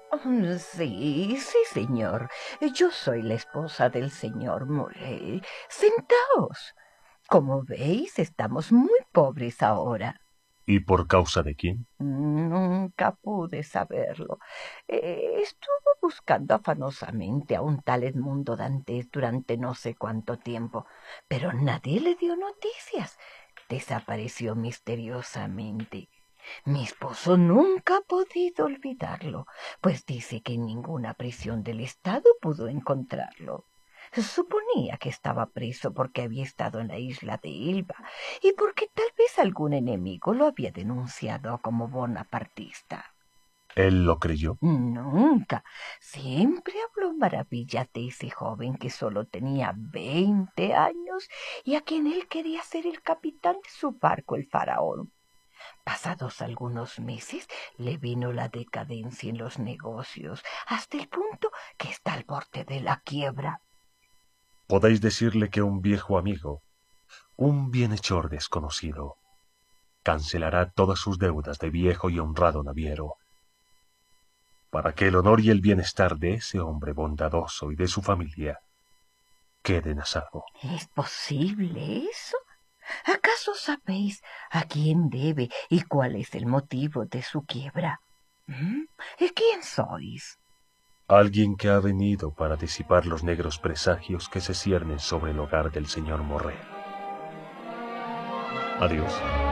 Sí, sí, señor. Yo soy la esposa del señor Morel. Sentaos. Como veis, estamos muy pobres ahora. ¿Y por causa de quién? Nunca pude saberlo. Estuvo buscando afanosamente a un tal Edmundo Dantes durante no sé cuánto tiempo, pero nadie le dio noticias. Desapareció misteriosamente. Mi esposo nunca ha podido olvidarlo, pues dice que en ninguna prisión del estado pudo encontrarlo. Suponía que estaba preso porque había estado en la isla de Elba y porque tal vez algún enemigo lo había denunciado como bonapartista. ¿Él lo creyó? Nunca. Siempre habló maravillas de ese joven que solo tenía 20 años y a quien él quería ser el capitán de su barco, el Faraón. Pasados algunos meses le vino la decadencia en los negocios, hasta el punto que está al borde de la quiebra. Podéis decirle que un viejo amigo, un bienhechor desconocido, cancelará todas sus deudas de viejo y honrado naviero, para que el honor y el bienestar de ese hombre bondadoso y de su familia queden a salvo. ¿Es posible eso? ¿Acaso sabéis a quién debe y cuál es el motivo de su quiebra? ¿Mm? ¿Y quién sois? Alguien que ha venido para disipar los negros presagios que se ciernen sobre el hogar del señor Morrel. Adiós.